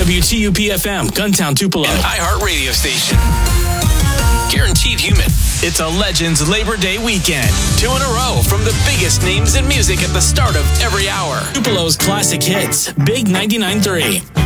WTUP-FM, Guntown, Tupelo. An iHeart radio station. Guaranteed human. It's a Legends Labor Day weekend. 2 in a row from the biggest names in music at the start of every hour. Tupelo's classic hits, Big 99.3.